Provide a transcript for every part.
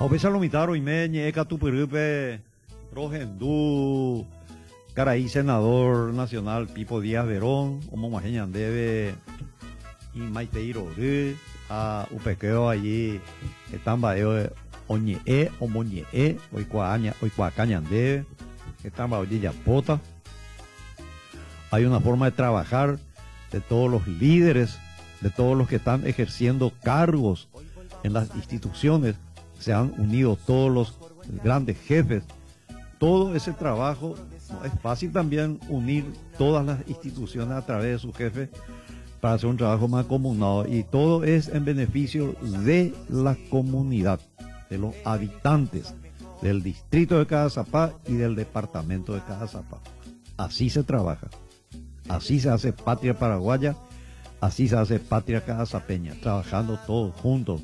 Haupesa lo mitaro y me ñeca tu perupe, Rogendú, Caraí, senador nacional Pipo Díaz Verón, Omo Majeñan debe, y Maiteiro de, a Upequeo allí, están baeo Oñe, Omoñe, Oicuacañan debe, están baeo Yapota. Hay una forma de trabajar de todos los líderes, de todos los que están ejerciendo cargos en las instituciones. Se han unido todos los grandes jefes. Todo ese trabajo, no es fácil también unir todas las instituciones a través de su jefe para hacer un trabajo más comunado, y todo es en beneficio de la comunidad, de los habitantes del distrito de Cazapá y del departamento de Cazapá. Así se trabaja, así se hace patria paraguaya, así se hace patria cazapeña, trabajando todos juntos,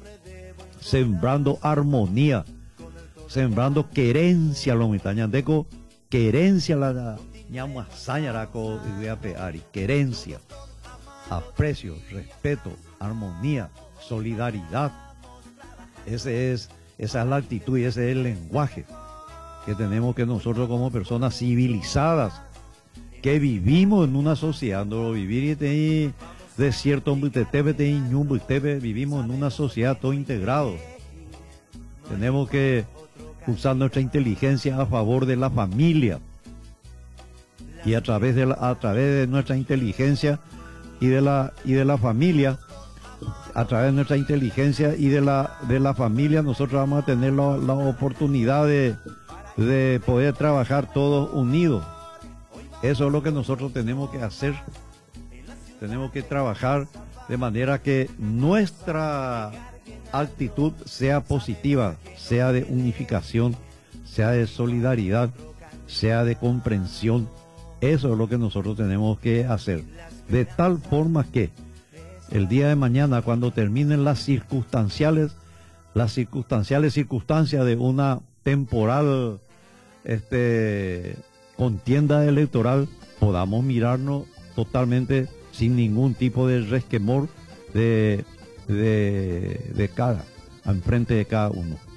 sembrando armonía, sembrando querencia lo mitañandeco, querencia la ñamuasañaraco y veapeari, querencia, aprecio, respeto, armonía, solidaridad. Esa es la actitud y ese es el lenguaje que tenemos que nosotros como personas civilizadas que vivimos en una sociedad, no vivir y tener desierto, vivimos en una sociedad todo integrado. Tenemos que usar nuestra inteligencia a favor de la familia, y a través de nuestra inteligencia y de la familia, a través de nuestra inteligencia y de la familia, nosotros vamos a tener la oportunidad de poder trabajar todos unidos. Eso es lo que nosotros tenemos que hacer. Tenemos que trabajar de manera que nuestra actitud sea positiva, sea de unificación, sea de solidaridad, sea de comprensión. Eso es lo que nosotros tenemos que hacer. De tal forma que el día de mañana, cuando terminen las circunstanciales circunstancias de una temporal contienda electoral, podamos mirarnos totalmente sin ningún tipo de resquemor de cara, enfrente de cada uno.